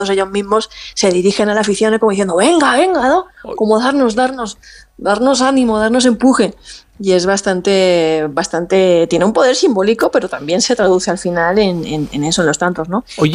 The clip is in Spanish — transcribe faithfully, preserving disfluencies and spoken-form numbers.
ellos mismos se dirigen a la afición como diciendo, venga, venga, ¿no? Como darnos, darnos, darnos ánimo, darnos empuje. Y es bastante, bastante, tiene un poder simbólico, pero también se traduce al final en, en, en eso, en los tantos, ¿no? Oye,